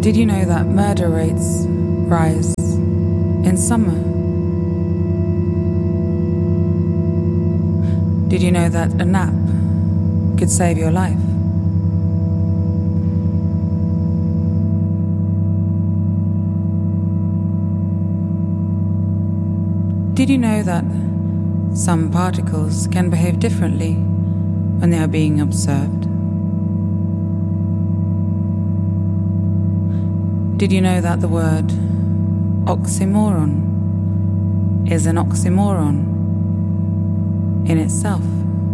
Did you know that murder rates rise in summer? Did you know that a nap could save your life? Did you know that some particles can behave differently when they are being observed? Did you know that the word oxymoron is an oxymoron in itself?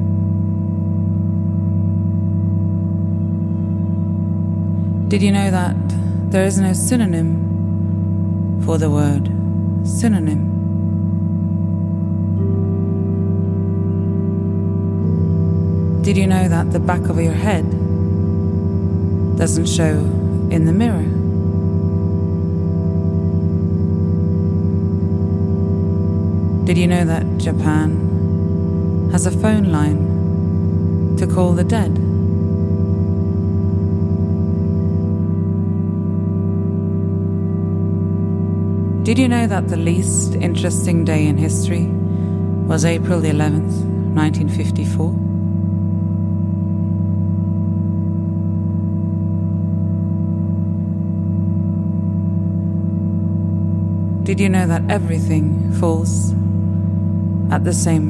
Did you know that there is no synonym for the word synonym? Did you know that the back of your head doesn't show in the mirror? Did you know that Japan has a phone line to call the dead? Did you know that the least interesting day in history was April the 11th, 1954? Did you know that everything falls at the same